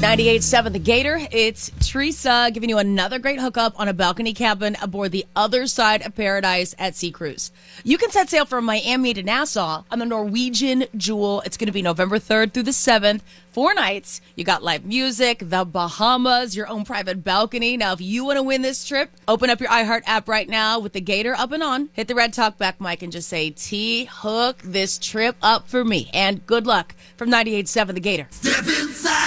98.7 The Gator. It's Teresa giving you another great hookup on a balcony cabin aboard the other side of paradise at Sea Cruise. You can set sail from Miami to Nassau on the Norwegian Jewel. It's going to be November 3rd through the 7th. 4 nights. You got live music, the Bahamas, your own private balcony. Now, if you want to win this trip, open up your iHeart app right now with the Gator up and on. Hit the red talkback mic and just say, T-Hook this trip up for me. And good luck from 98.7 The Gator. Step inside.